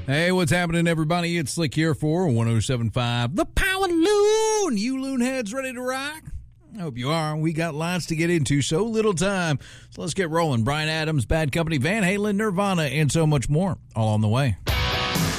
Hey, what's happening, everybody? It's Slick here for 107.5 The Power Loon. You loon heads ready to rock? I hope you are. We got lots to get into, so little time. So let's get rolling. Bryan Adams, Bad Company, Van Halen, Nirvana, and so much more. All on the way.